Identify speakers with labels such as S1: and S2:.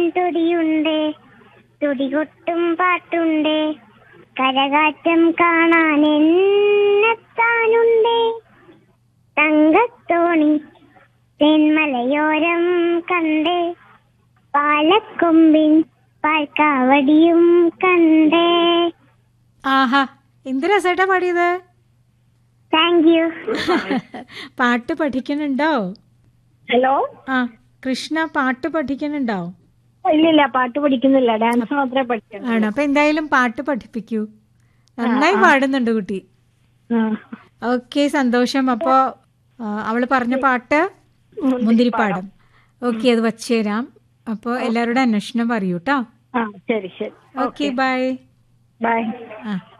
S1: തുടിയുണ്ട്, തുടികൊട്ടും പാട്ടുണ്ട്, കരകാറ്റം കാണാൻ എന്നെത്താനുണ്ട്. തങ്കത്തോണി തെന്മലയോരം കണ്ട്, പാലക്കൊമ്പിൻ പാൽക്കാവടിയും കണ്ടേ.
S2: ആഹാ, എന്ത് രസമായിട്ടാ പാടിയത്.
S1: Thank you.
S2: പാട്ട് പഠിക്കുന്നുണ്ടോ?
S3: ഹലോ.
S2: ആ, കൃഷ്ണ പാട്ട് പഠിക്കുന്നുണ്ടോ?
S3: ഇല്ലില്ല, പാട്ട് പഠിക്കുന്നില്ല, ഡാൻസ് മാത്രമേ പഠിക്കൂ.
S2: ആണ്. അപ്പൊ എന്തായാലും പാട്ട് പഠിപ്പിക്കൂ. നന്നായി പാടുന്നുണ്ട് കുട്ടി. ഓക്കെ, സന്തോഷം. അപ്പോ അവള് പറഞ്ഞ പാട്ട് മുന്തിരിപ്പാടം. ഓക്കെ, അത് വച്ചുതരാം. അപ്പൊ എല്ലാവരുടെ അന്വേഷണം പറയൂ കേട്ടോ.
S3: ശരി ശരി.
S2: Okay, by.
S3: ബൈ.
S2: ആ.